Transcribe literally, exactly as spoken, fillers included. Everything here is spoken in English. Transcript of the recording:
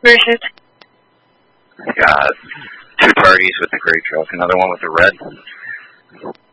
Where is it? I got two parties with the gray truck, another one with the red.